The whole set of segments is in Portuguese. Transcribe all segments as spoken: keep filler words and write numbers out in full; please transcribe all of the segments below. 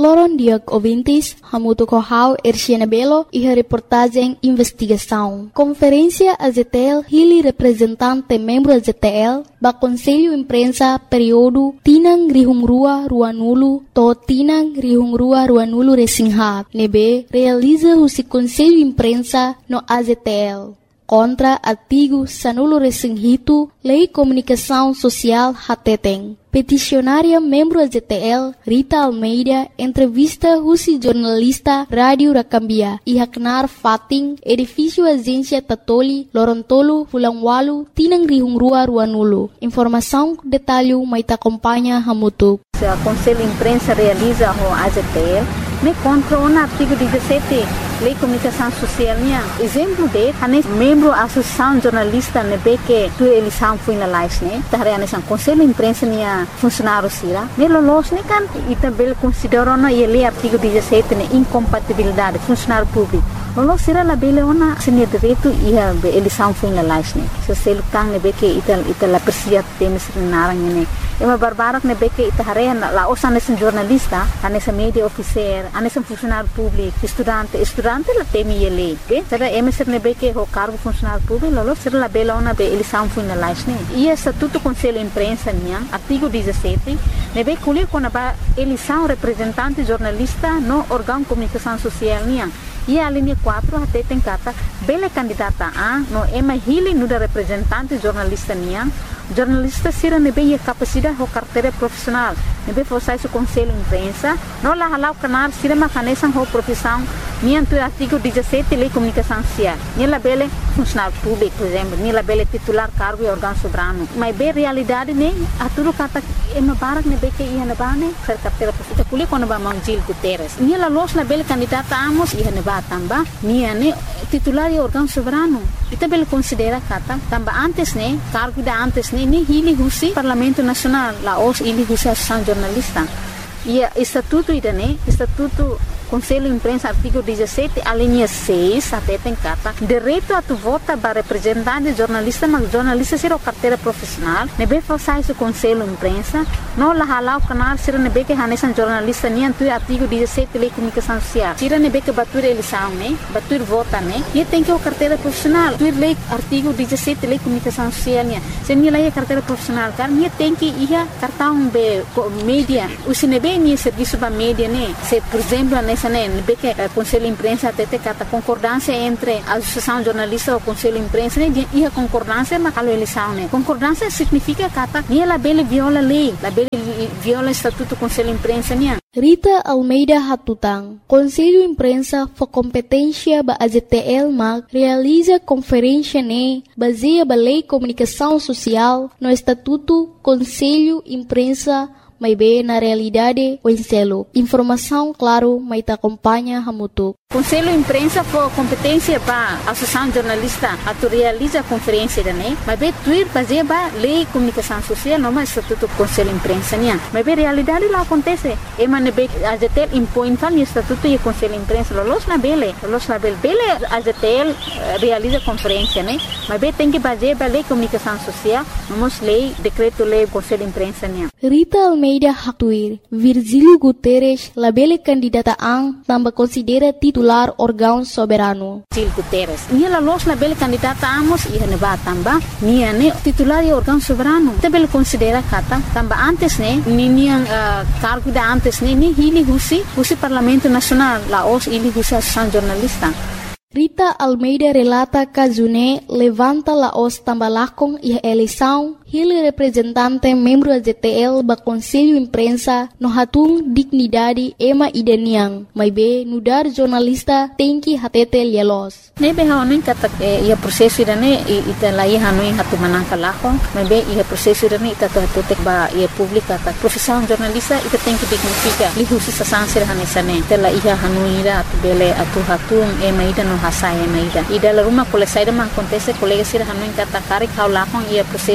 Floron Diak ouvintes, Hamuto Kohau, Erciana Belo e a reportagem Investigação. Conferência A Z T L, Hili representante membro A Z T L, ba Conselho Imprensa período Tinang Rihungrua Ruanulo, to Tinang Rihungrua Ruanulo Resinghat, nebe realiza o Conselho Imprensa no A Z T L. Contra artigo Sanulo Resinghito, Lei Comunicação Social Hateteng. Peticionária membro A Z T L, Rita Almeida, entrevista Rusi jornalista Rádio Rakambia, e Haknar Fating, edifício Agência Tatoli, Lorontolo, Fulangwalu, Tinang Rihungrua Ruanulo. Informação, detalhe, maita acompanha Hamutuk. O Conselho Imprensa realiza o A Z T L, me contra o artigo dezessete, Lei Comunicação Social. Exemplo de, ane membro da Associação Jornalista nebe que tu eleição foi na live, né? Tahre ane sang Conselho Imprensa nia funcionário sira. Ne lolos ne kan itabel considerou na ele artigo dezessete ne incompatibilidade funcionário público. Lolos sira la bele ona senia direito ia eleição foi na live, né? So selu kang nebe que ital ital la persia temes narang ne. Ema barbarak nebe que itahare la osa ane sang jornalista, ane sang media officer, ane sang funcionário público, estudante, estudante la temi ele. Be, será eme ser nebe que o cargo funcionário público, lolos sira la bele ona be eleição foi na live, né? E estatuto Conselho Imprensa nia artigo dezessete, nebe kulir kona ba eleição representante jornalista no órgão comunicação social nia. E a linha quatro até tem cata bela candidata a no ema hili no da representante jornalista nia. Jornalista sira nebe a capacidade ou carteira profissional. Nebe fosse o Conselho Imprensa, não la halau canar sira macanesan ou profissão nia do artigo dezessete Lei Comunicação Social. Nia la bela funcionário público, por exemplo, nia la bela titular cargo e órgão soberano. Mas bem realidade ne a tudo cata ema barak nebe que ia na bane ser carteira profissional. Kuli quando ba Manjil Guterres. Nia la los la bela candidata amos ia na ba tamba nia ne titular e órgão soberano. Ita bela considera kata tamba antes ne cargo da antes ne ni hili husi Parlamento Nacional la os hili husi Associação Jornalista. E estatuto ida ne estatuto Conselho Imprensa artigo dezessete a linha seis até tem cata direito a tu vota para representante jornalista mas jornalista ser o carteira profissional nebe façai o Conselho Imprensa não la halau canal ser nebe que hanesan jornalista ni antu artigo dezessete Lei Comunicação Social tira nebe que batur eleição né batur vota né e tem que o carteira profissional tu lei artigo dezessete Lei Comunicação Social né se ni lei carteira profissional car ni tem que ia cartão be mídia o se nebe ni serviço ba mídia né se por exemplo nebe que o Conselho Imprensa até tem cata concordância entre a Associação Jornalista e o Conselho Imprensa né e a concordância mas a eleição né concordância significa cata ni ela bele viola lei la bele viola estatuto Conselho Imprensa né. Rita Almeida Hatutang, Conselho Imprensa for competência ba A Z T L mag realiza conferência ne baseia ba Lei Comunicação Social no estatuto Conselho Imprensa mas bem na realidade o enselo. Informação, claro, mas te acompanha Hamutuk. Conselho Imprensa for competência para a Associação Jornalista a tu realiza a conferência da né, mas bem tuir fazer ba Lei Comunicação Social não mais estatuto Conselho Imprensa né, mas bem realidade lá acontece. E mas bem a Z T L impõe tal estatuto e Conselho Imprensa los na bele, los na bele, bele a Z T L realiza conferência né, mas bem tem que fazer ba Lei Comunicação Social, vamos lei decreto lei Conselho Imprensa né. Rita Almeida Hatuir, Virgílio Guterres, la bele candidata ang tambah considera titular órgão soberano. Virgílio Guterres, nia la los la bele candidata amos ia ne ba tamba, nia ne titular e órgão soberano. Te bele considera kata tamba antes ne, ni nia uh, cargo da antes ne, ni hili husi, husi Parlamento Nacional, la os hili husi Associação Jornalista. Rita Almeida relata Kazune levanta la os tambalakong e eleição ele representante membro da Z T L ba Conselho Imprensa no hatung dignidade ema ideniang mas be nudar jornalista tem que hatete lielos nebe haonin kata ia prosesso irane ita lai hanuin hatu manangka lakong mas be ia prosesso irane ita hatete ba ia publika ta profissão jornalista ita tem que dignifica li husi sa sansir hanesane tela ia hanuira atu bele atu hatung ema ida no hasai ema ida ida la rumah kole saida ma acontece colega sira hanuin kata kari kau lakong ia prosesso dene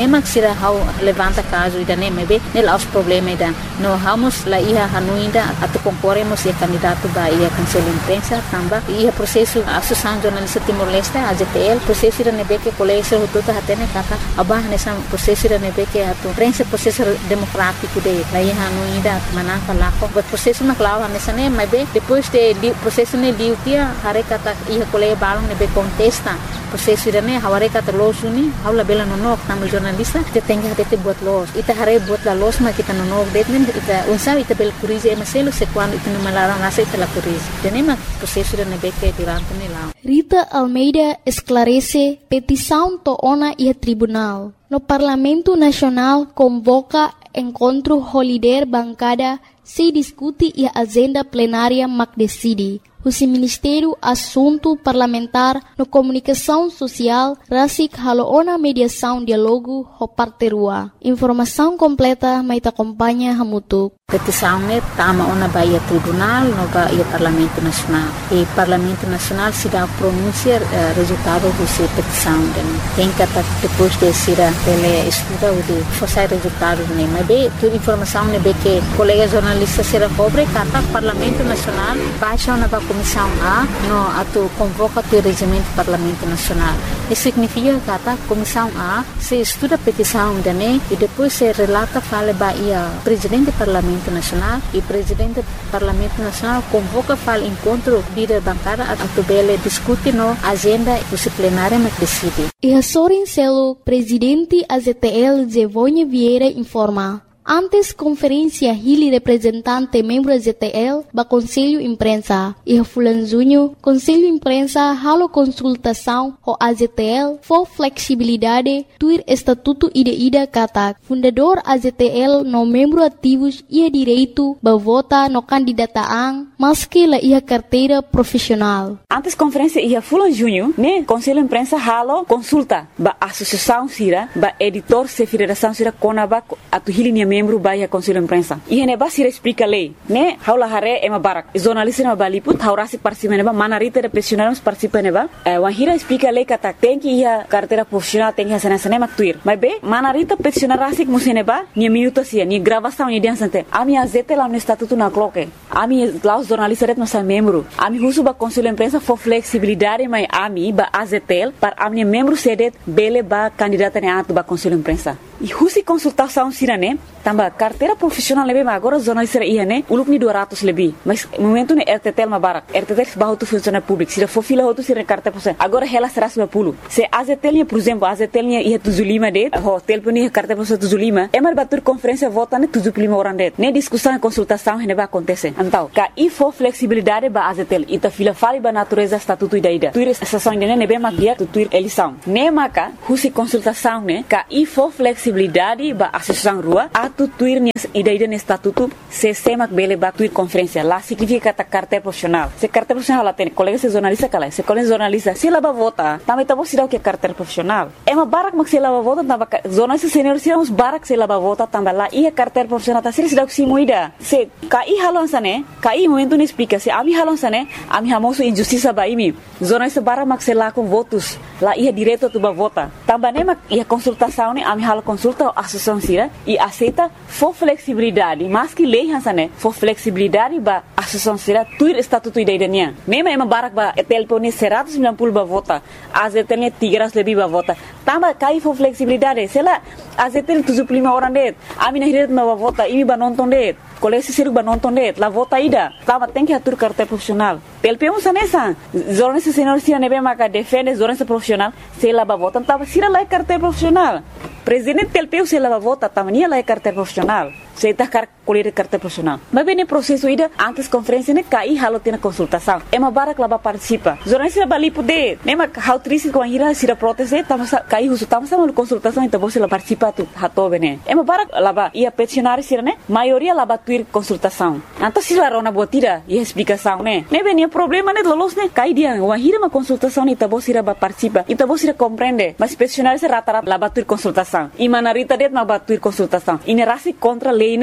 nem sira how levanta caso ida nem mebe nel aos problema ida no vamos la ia hanuinda atu concorremos e candidato ba ia conselho imprensa tamba ia processo associação jornalista Timor-Leste A J T L processo ida nebe que colégio tudo hatene kaka abah nessa processo ida nebe que atu prensa processo democrático de la ia hanuinda manaka lako but processo na clava nessa nem mebe depois de processo ne diutia hare kata ia colégio balong nebe contesta processo ida ne haware kata losu ni haula bela nonok tamu jornalista te tenga hate buat los ita hare buat la los ma kita nonok detmen ita unsa ita bel kurize emaselo se quando ita numalara nasa ita la kurize tenema processo ida nebe que durante ne la Rita Almeida esclarece petição to ona e tribunal. No Parlamento Nacional convoca encontro holiday bancada se discute e agenda plenária mac decide. O Ministério Assunto Parlamentar no Comunicação Social rasik haloona mediação diálogo ho parterua. Informação completa mai te acompanha hamutuk. Petição ne tama ona baia tribunal no baia Parlamento Nacional. E Parlamento Nacional se dá pronunciar uh, resultado dessa petição. Tem que depois de ser ele estuda o de forçar resultado ne. Mas bem, toda informação ne be que colega jornalista será cobre kata Parlamento Nacional baixa ona ba Comissão A no ato convoca o regimento do Parlamento Nacional. Isso significa que a Comissão A se estuda a petição da N E e depois se relata fala baia Presidente do Parlamento Nacional e Presidente do Parlamento Nacional convoca fala encontro líder bancária a tubele discute no agenda disciplinária mas decide. E a Sorin Celo, Presidente A Z T L Zevonha Vieira informa. Antes conferência Hili representante membro A Z T L ba Conselho Imprensa e Fulan Junho Conselho Imprensa halo consultação ho A Z T L for flexibilidade tuir estatuto ida-ida kata fundador A Z T L no membro ativos ia direito ba vota no candidataan maski la ia carteira profissional. Antes conferência ia Fulan Junho ne Conselho Imprensa halo consulta ba associação sira ba editor se federação sira konaba atu Hili membro baia Conselho Imprensa. E hene basira explica lei, né? Haula hare ema barak. Jornalista na baliput, haurasi participa neba, manarita de profissionais participa neba. Wahira explica lei kata tem que ia carteira profissional tem que hacer nessa nema tuir. Mas be, manarita profissional rasik museneba, ni minuto sia, ni gravação ni dia sante. Ami azete lá no estatuto na cloque. Ami lá os jornalistas ret nossa membro. Ami husu ba Conselho Imprensa for flexibilidade mai ami ba A Z T L para ami membro sedet bele ba candidata ne atu ba Conselho Imprensa. E husi consultação sirane tamba carteira profissional lebe ma agora jornalista ia ne uluk ni dua ratus lebih mas momento ne R T T L ma barak R T T L bahu tu funcionário público sira for fila hotu sira carteira profissional agora ela será seratus lima puluh se A Z T L por exemplo A Z T L ia tujuh puluh lima det ho telefoni carteira profissional tujuh puluh lima emar batur conferência vota ne tujuh puluh lima orang det ne discussão e consultação ne ba acontece então ka i for flexibilidade ba A Z T L ita fila fali ba natureza estatuto ida ida tuir estação ne ne be ma dia tu tuir eleição ne maka husi consultação ne ka i for flexibilidade ba associação rua atu tuir ida-ida no estatuto se semak bele ba tuir conferência lá significa kata carteira profissional se carteira profissional lá tem colega se jornalista kala se colega jornalista se lá ba vota também tá você dá o que é carteira profissional é uma barak mak se lá ba vota tamba jornalista senior se uns barak se lá ba vota também lá e a carteira profissional tá se dá o que se moida se kai halon sane kai momento ne explica se ami halon sane ami hamoso injustiça ba imi jornalista barak mak se lá com votos lá ia direito tu ba vota também ne mak ia consultação ne ami halo consulta a associação sira e aceita for flexibilidade, mas que lei hansane for flexibilidade ba associação sira tuir estatuto ida-idanya. Mema ema barak ba telpone seratus sembilan puluh ba vota, A Z T L tiga ratus lebih ba vota. Tamba kai for flexibilidade, sela A Z T L tujuh puluh lima orang det. Ami na hiret ba vota, imi ba nonton det. Kolesi siru ba nonton det, la vota ida. Tamba tem que atur carteira profissional. T L P um sanesa. Jornalista senior sira nebe maka defende jornalista profissional, sela ba vota, tamba sira lai carteira profissional. Presidente T L P U se lava vota tamania lá é carteira profissional. Se está car colher carteira profissional. Mas bem no processo ida antes conferência ne cai halo tem consultação. É uma barak lá participa. Jornalista bali poder. Nem ma how triste com a ira se proteste tamo cai uso tamo sama consultação então você lá participa tu hato bene. É uma barak lá ia peticionário sira ne maioria lá tuir consultação. Então se lá rona botira e explicação ne. Ne bem problema ne lolos ne cai dia o ira uma consultação então você lá participa. Então você compreende. Mas peticionário se rata-rata lá tuir consultação. E manarita det ma batuir consultação. Inerasi contra lei ne. Agora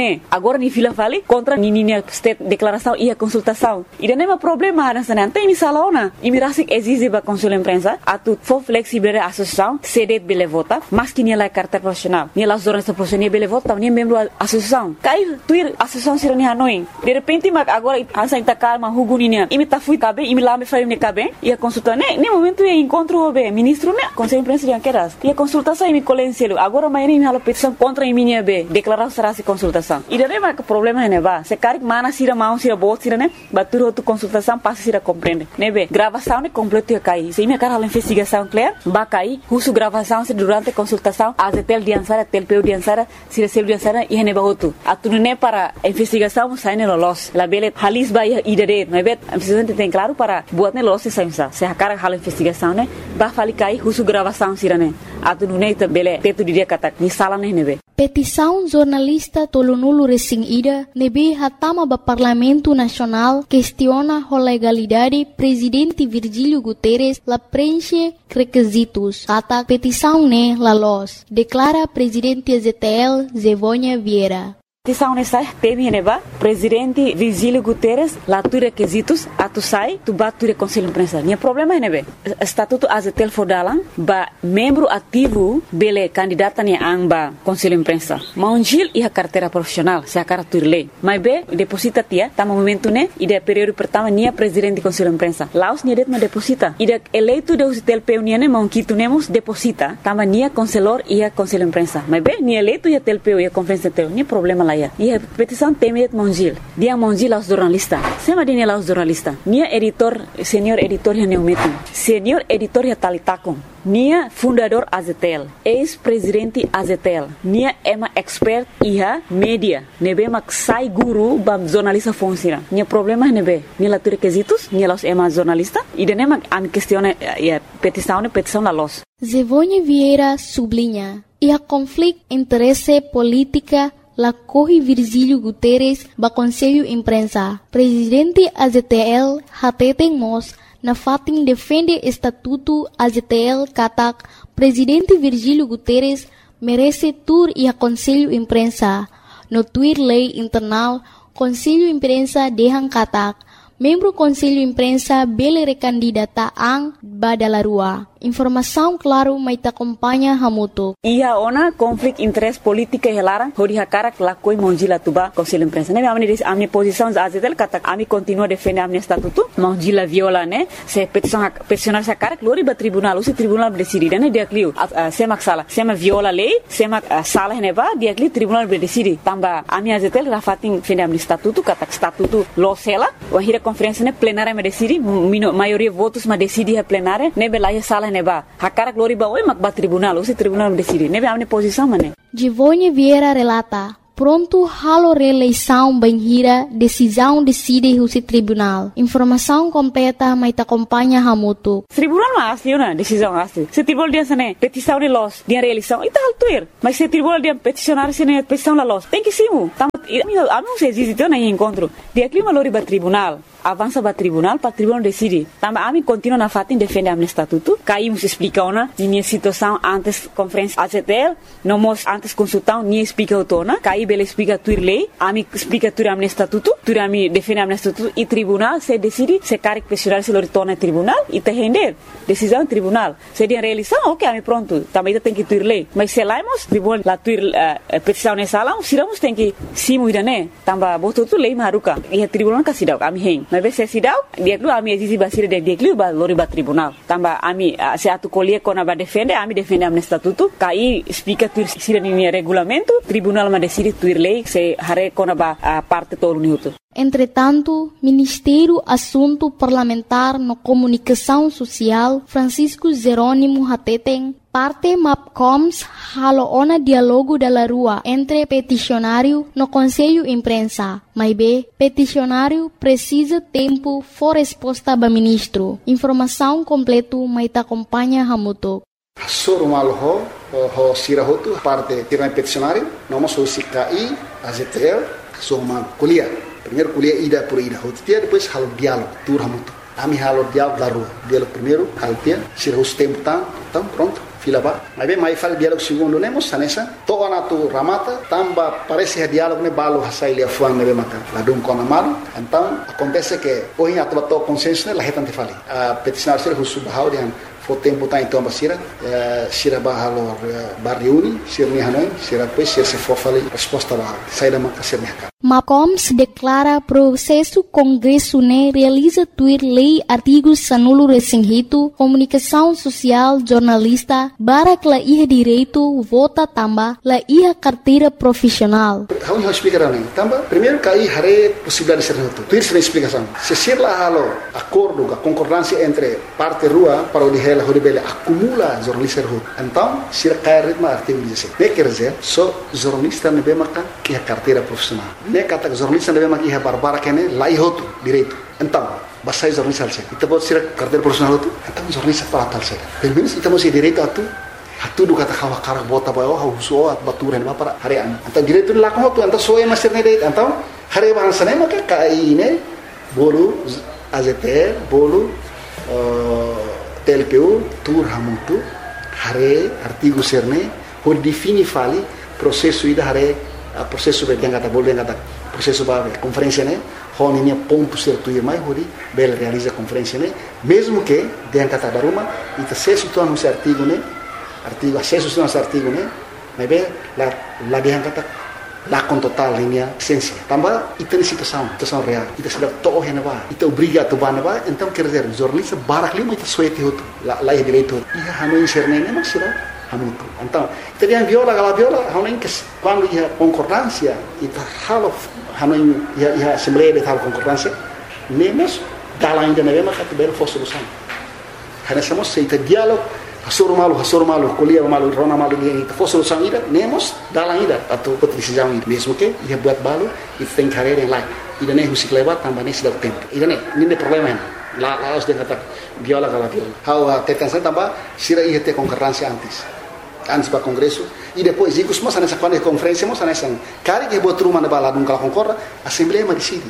agora ni fila vale contra ni ni state declaração e a consultação. E não é um problema nessa não tem missala ona. E me rasik exige ba conselho imprensa a tu for flexível a associação cede bele vota, mas que ni la carta profissional. Ni la zona profissional bele vota, ni membro da associação. Cai tu associação sira ni hanoi. De repente mas agora ansa inta calma hugu ni ni. E me ta fui cabe e me lá me faz me cabe e a consulta ne ne momento e encontro o be ministro ne conselho imprensa de anqueras. E a consultação e me colencielo. Agora mas nem me hala petição contra em minha be declaração será se consultação. E daí mas problema ne ba. Se cari mana sira mão sira bot sira ne batur outro consultação passa sira compreende. Ne be gravação ne completo ia cair. Se minha cara a investigação clear, ba cair, uso gravação se durante a consultação, a tel diansara, tel peu diansara, se recebe diansara e ne ba outro. A tu ne para investigação sai ne los. La bele halis ba ia idere, ne be a presidente tem claro para buat ne los se saimsa. Se a cara hala investigação ne, ba fali cair, uso gravação sira ne. A tu ne te bele teto diria kata ni sala ne ne be. Petição jornalista Tolonulu Resing Ida nebe hatama ba Parlamento Nacional questiona a legalidade presidente Virgílio Guterres la preenche requisitos. Kata petição ne la los, declara presidente Z T L Zevônia Vieira. Petição nessa teme neba presidente Virgílio Guterres lá tu requisitos a tu sai tu bat tu conselho imprensa. Nia problema é nebe estatuto A Z T L fodalang ba membro ativo bele candidata ni amba conselho imprensa. Maunjil e a carteira profissional se a cara tu lei. Mas be deposita tia tá momento ne e de período pertama nia presidente conselho imprensa. Laos nia det ma deposita. E de eleito de O Z T L P nia ne maunquito nemos deposita tama nia conselor e a conselho imprensa. Mas be nia eleito e a T L P e a conferência T L nia problema e a petição teme Monjil. Dia Monjil aos jornalistas. Sema dine aos jornalistas. Nia editor, senhor editor ya neumetum. Senhor editor ya talitakon. Nia fundador A Z T L. Ex-presidente A Z T L. Nia ema expert iha media. Nebe mak sai guru bam jornalista funciona. Nia problema nebe. Nia latu requisitos. Nia los ema jornalista. E dene mak am questione ya petição ne petição la los. Zevônia Vieira sublinha. E a conflito interesse política la corre Virgílio Guterres ba Conselho Imprensa. Presidente A Z T L hateten mos na fatin defende estatuto A Z T L katak Presidente Virgílio Guterres merece tur e a Conselho Imprensa. No tuir lei internal Conselho Imprensa dehang katak membro Conselho Imprensa bele recandidata ang badalarua. Informação claro mai ta acompanha hamuto. Ia ona conflito interesse política e lara hori hakara la koi monjila tuba conselho imprensa. Ne amni dis amni posição A Z T L kata ami continua defender amni estatuto. Monjila viola ne se petição peticionar sa cara glori ba tribunal o se tribunal decide ne dia clio se mak sala se ma viola lei se mak sala ne ba dia clio tribunal decide tamba ami A Z T L rafatin defender amni estatuto kata estatuto lo sela o hira conferência ne plenária me decide maioria votos ma decide a plenária ne bela sala neba hakara glori ba oi mak ba tribunal o se tribunal decide nebe amne posição mane. Zevônia Vieira relata pronto halo reeleição banhira decisão decide o se tribunal. Informação completa mai ta acompanha hamuto. Tribunal ma asli na decisão asli. Se tribunal dia sane petição de los dia reeleição e tal tuir. Mas se tribunal dia peticionar sene petição la los. Tem que simu. A mim se existe na encontro. Dia clima lori ba tribunal. Avança para tribunal, para tribunal decide. Também a mim continua na fatin defende amne estatuto. Caímos explica ona minha situação antes conferência A Z T L, não mos antes consultão nem explica o tona. Caí bele explica tuir lei, a mim explica tuir amne estatuto, tuir a mim defende amne estatuto e tribunal se decide se caric pessoal se loritorna tribunal e te render decisão tribunal. Se dia realização, ok, a mim pronto. Também tem que tuir lei. Mas se laimos tribunal la tuir uh, petição nessa sala, siramos tem que simu idane. Também botou tu lei maruca e a tribunal casidau a mim hen. Mas se sidau dia lu ami exige basir de dia lu ba lori ba tribunal tamba ami se atu colie kona ba defende ami defende am estatuto kai explica tu sira ni regulamento tribunal ma decide tu lei se hare kona ba parte todo minuto. Entretanto, Ministério Assunto Parlamentar no Comunicação Social Francisco Jerônimo Hateten parte MAPCOMS halo ona dialogo da rua entre peticionário no Conselho Imprensa. Mas B, peticionário precisa tempo for resposta ba ministro. Informação completo mai ta acompanha hamuto. Surmal ho ho sirahotu parte tiran peticionário, nós somos C K I, A Z T L, somos kuliah. Primeiro kuliah ida por ida hotia, depois halo diálogo, tur hamuto. Ami halo diálogo da rua. Diálogo primeiro, halo tia, sirahus tempo tan, tan pronto. fila ba. Mas bem, mas fala diálogo segundo, né, moça, nessa. Toa na tu ramata, tamba parece diálogo, né, balo hasai lia fuan, né, maka. Ladum com a mano. Então, acontece que hoje a tua tua consenso, né, lá retante fali. A peticionário ser russo bahau dia foi tempo tá então basira, sira bahalo barriuni, sira ni hanoi, sira pois sira se for fali resposta lá. Sai da maka ser mercado. Macoms declara processo Congresso né realiza tuir lei artigos sanulo resinhito, comunicação social, jornalista, barak la iha direito, vota tamba, la iha carteira profissional. How you explicar também? Tamba, primeiro cai hare possibilidade de ser reto. Tuir sem explicação. Se ser lá halo acordo, a concordância entre parte rua para o dihela horibele acumula jornalista reto. Então, sira cai ritmo artigo dezessete. Ne quer dizer, só jornalista ne bemaka que a carteira profissional. Ne kata jornalista ne bemaka que a barbara que ne lá ihoto direito. Então, basai jornalista alse. Ita pode ser carteira profissional tu. Então jornalista para tal se. Pelo menos ita mesti direito atu. Hatu do kata kawa karak bota bayo hauso at baturan ba para harian. Então direito lá como tu, então só é master ne direito. Então, hari bahasa ne maka kai ne bolu A Z T L, bolu T L P U, tur hamutu, hare artigo serne, por defini fali processo ida hare a processo be yang kata bol yang kata processo ba conferência né, honinya ponto certo e mais hori bel realiza conferência né, mesmo que yang kata baruma ita acesso tu anu artigo né, artigo acesso tu anu artigo né, mas be la la yang kata lá com total linha essência. Também ita ni situação, situação real. Ita sudah toh hena ba, ita obriga tu ba na ba, então quer dizer, jornalista barak lima ita suete hotu, lá lá é direito. Ia hanu inserne ne maksira hanu tu. Então, ita dia viola gala viola, hanu que quando ia concordância, ita halo hanu ia ia assembleia de tal concordância, nemos dala ainda na mesma categoria for solução. Hana somos se ita diálogo Hasur malu, hasur malu, kuliah malu, rona malu ni itu fosil solução ida, nemos dalam ida atau decisão ida mesmo que ia buat balu, itu tem carreira yang lain. Ida nem husik lewat tambah nem sudah tempo. Ida nem, ini problema. Lá lá os dia kata viola kala viola. How tetansa tambah sira ia ter concorrência antes. Antes para congresso e depois ikut semua sana quando conferência semua sana sang. Kali que buat rumah na bala nung kala concorra, assembleia ma decide.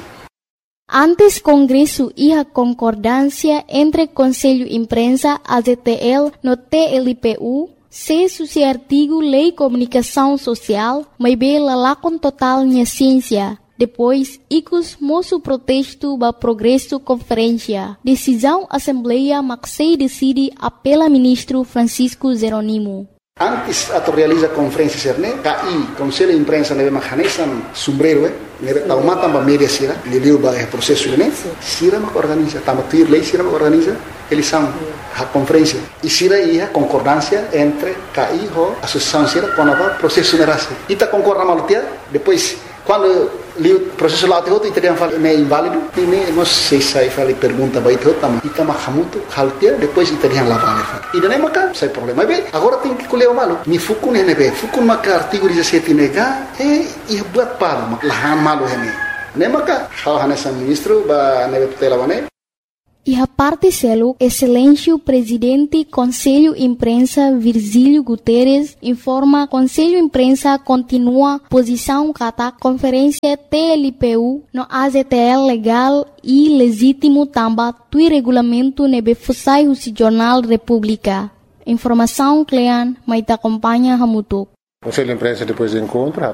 Antes Congresso iha concordância entre Conselho Imprensa, A Z T L, no T L P U, se suci artigo Lei Comunicação Social, mas bem lá com total minha ciência. Depois, icus moço protesto ba progresso conferência. Decisão Assembleia Maxei decide apela ministro Francisco Jeronimo. Antes atau realiza conferência serne, K I, Conselho Imprensa nebe mahanesan sombrero eh, nebe tau mata ba media sira, leleu ba eh processo ne, sira mak organiza, tama tuir lei sira mak organiza, eles são a conferência. E sira ia concordância entre K I ho associação sira com a processo nerase. Ita concorda malutia, depois quando li o processo lá te outro e teriam falado é inválido, e nem não sei se aí falei pergunta vai te outro, mas ita mahamuto haltia depois teriam lá vale. E daí maca sai problema. Bem, agora tem que colher o malo. Mi fukun hene be, fukun maca artigo dezessete nega, e e buat palo, lahan malo hene. Ne maca, hal hanesa ministro ba nebe tutela wane. E a parte selo, excelência presidente Conselho Imprensa Virgílio Guterres informa Conselho Imprensa continua posição kata conferência T L P U no A Z T L legal e legítimo tamba tui regulamento nebe fusai husi Jornal República. Informação Clean, mas te acompanha Hamutuk. Conselho de Imprensa depois do encontro